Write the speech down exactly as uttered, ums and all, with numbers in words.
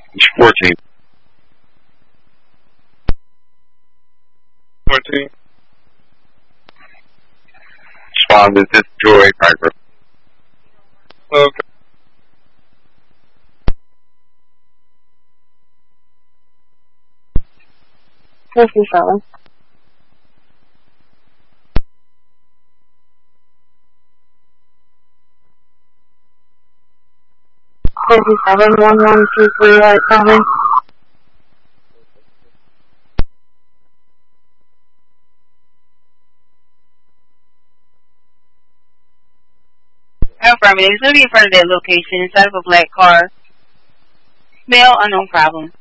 It's fourteen. fourteen. Spawn, this is Joy Piper. Okay. fifty-seven. fifty-seven, one one two three eight seven. Affirmative. He's going to be in front of that location inside of a black car. Male, unknown problem.